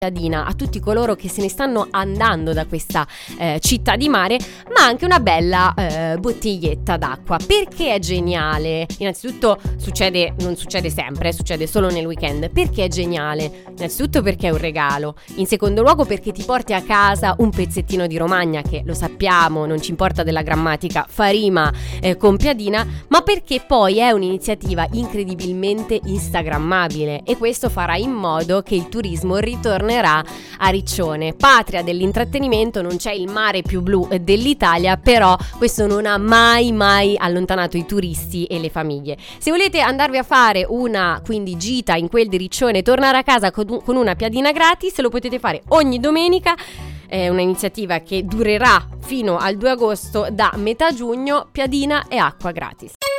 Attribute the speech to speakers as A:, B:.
A: a tutti coloro che se ne stanno andando da questa città di mare, ma anche una bella bottiglietta d'acqua. Perché è geniale? Innanzitutto non succede sempre, succede solo nel weekend. Perché è geniale? Innanzitutto perché è un regalo, in secondo luogo perché ti porti a casa un pezzettino di Romagna che, lo sappiamo, non ci importa della grammatica, fa rima con piadina, ma perché poi è un'iniziativa incredibilmente instagrammabile, e questo farà in modo che il turismo ritornerà a Riccione, patria dell'intrattenimento. Non c'è il mare più blu dell'Italia, però questo non ha mai allontanato i turisti e le famiglie. Se volete andarvi a fare una quindi gita in quel di Riccione, tornare a casa con una piadina gratis, lo potete fare ogni domenica. È un'iniziativa che durerà fino al 2 agosto, da metà giugno, piadina e acqua gratis.